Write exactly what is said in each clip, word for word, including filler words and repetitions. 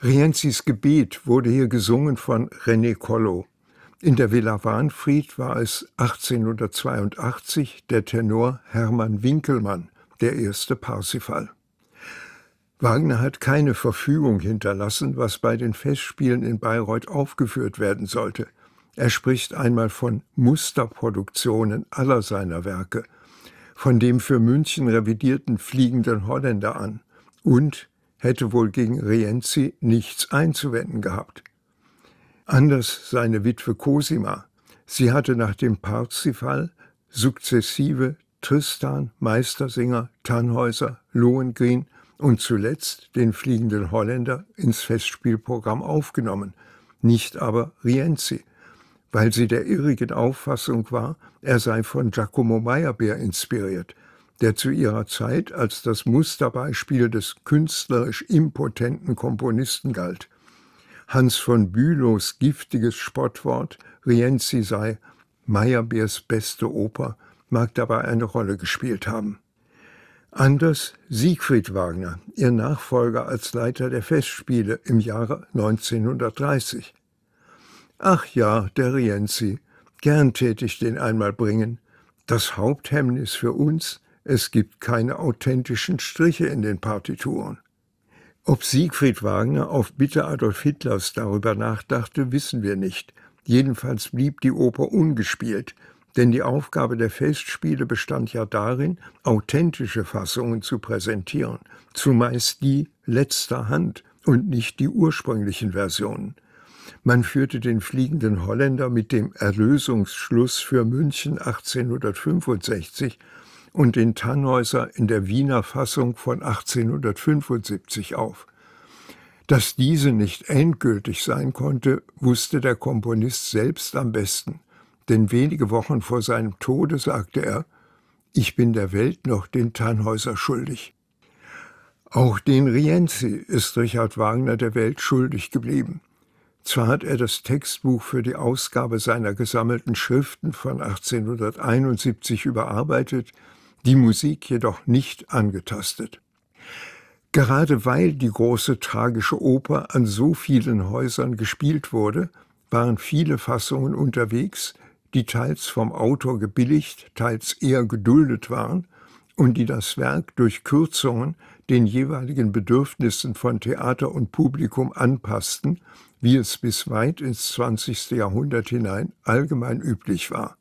Rienzis Gebet wurde hier gesungen von René Collo. In der Villa Wahnfried war es achtzehnhundertzweiundachtzig der Tenor Hermann Winckelmann, der erste Parsifal. Wagner hat keine Verfügung hinterlassen, was bei den Festspielen in Bayreuth aufgeführt werden sollte. Er spricht einmal von Musterproduktionen aller seiner Werke, von dem für München revidierten Fliegenden Holländer an und hätte wohl gegen Rienzi nichts einzuwenden gehabt. Anders seine Witwe Cosima. Sie hatte nach dem Parsifal sukzessive Tristan, Meistersinger, Tannhäuser, Lohengrin und zuletzt den Fliegenden Holländer ins Festspielprogramm aufgenommen, nicht aber Rienzi, weil sie der irrigen Auffassung war, er sei von Giacomo Meyerbeer inspiriert, der zu ihrer Zeit als das Musterbeispiel des künstlerisch impotenten Komponisten galt. Hans von Bülows giftiges Spottwort, Rienzi sei Meyerbeers beste Oper, mag dabei eine Rolle gespielt haben. Anders Siegfried Wagner, ihr Nachfolger als Leiter der Festspiele im Jahre neunzehnhundertdreißig. Ach ja, der Rienzi, gern tät ich den einmal bringen. Das Haupthemmnis für uns, es gibt keine authentischen Striche in den Partituren. Ob Siegfried Wagner auf Bitte Adolf Hitlers darüber nachdachte, wissen wir nicht. Jedenfalls blieb die Oper ungespielt, denn die Aufgabe der Festspiele bestand ja darin, authentische Fassungen zu präsentieren, zumeist die letzter Hand und nicht die ursprünglichen Versionen. Man führte den Fliegenden Holländer mit dem Erlösungsschluss für München achtzehnhundertfünfundsechzig und den Tannhäuser in der Wiener Fassung von achtzehnhundertfünfundsiebzig auf. Dass diese nicht endgültig sein konnte, wusste der Komponist selbst am besten, denn wenige Wochen vor seinem Tode sagte er: »Ich bin der Welt noch den Tannhäuser schuldig.« Auch den Rienzi ist Richard Wagner der Welt schuldig geblieben. Zwar hat er das Textbuch für die Ausgabe seiner gesammelten Schriften von achtzehnhunderteinundsiebzig überarbeitet, die Musik jedoch nicht angetastet. Gerade weil die große tragische Oper an so vielen Häusern gespielt wurde, waren viele Fassungen unterwegs, die teils vom Autor gebilligt, teils eher geduldet waren und die das Werk durch Kürzungen den jeweiligen Bedürfnissen von Theater und Publikum anpassten, wie es bis weit ins zwanzigste Jahrhundert hinein allgemein üblich war.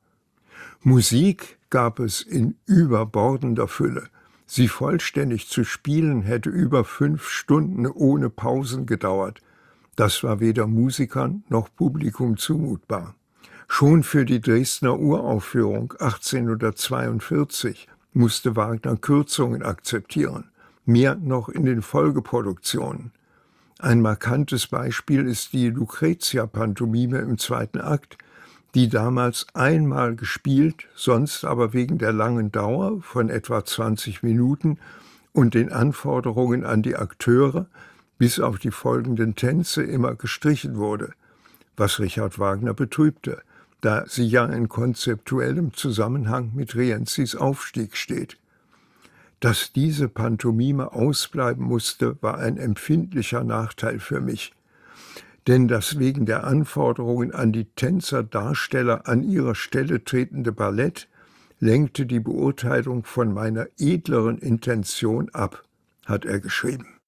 Musik gab es in überbordender Fülle. Sie vollständig zu spielen hätte über fünf Stunden ohne Pausen gedauert. Das war weder Musikern noch Publikum zumutbar. Schon für die Dresdner Uraufführung achtzehnhundertzweiundvierzig musste Wagner Kürzungen akzeptieren, mehr noch in den Folgeproduktionen. Ein markantes Beispiel ist die Lucretia-Pantomime im zweiten Akt, die damals einmal gespielt, sonst aber wegen der langen Dauer von etwa zwanzig Minuten und den Anforderungen an die Akteure bis auf die folgenden Tänze immer gestrichen wurde, was Richard Wagner betrübte, da sie ja in konzeptuellem Zusammenhang mit Rienzis Aufstieg steht. Dass diese Pantomime ausbleiben musste, war ein empfindlicher Nachteil für mich. Denn das wegen der Anforderungen an die Tänzer-Darsteller an ihre Stelle tretende Ballett lenkte die Beurteilung von meiner edleren Intention ab, hat er geschrieben.